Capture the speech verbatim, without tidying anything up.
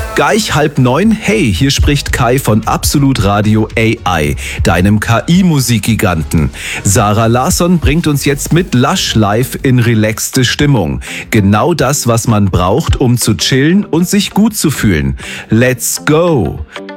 Gleich halb neun, hey, hier spricht Kai von Absolut Radio A I, deinem K I-Musikgiganten. Sarah Larsson bringt uns jetzt mit Lush live in relaxte Stimmung. Genau das, was man braucht, um zu chillen und sich gut zu fühlen. Let's go!